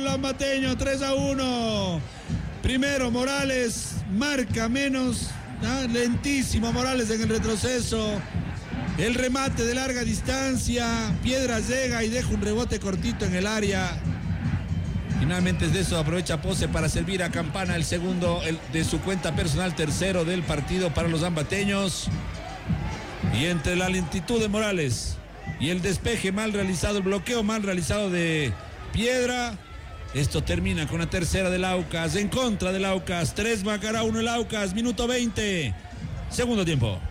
lambateño, 3-1. Primero Morales, marca menos, lentísimo Morales en el retroceso. El remate de larga distancia, Piedras llega y deja un rebote cortito en el área. Finalmente es de eso, aprovecha Pose para servir a Campana el segundo de su cuenta personal, tercero del partido para los lambateños. Y entre la lentitud de Morales y el despeje mal realizado, el bloqueo mal realizado de Piedra, esto termina con la tercera del Aucas, en contra del Aucas. 3 Macará, 1 el Aucas, minuto 20, segundo tiempo.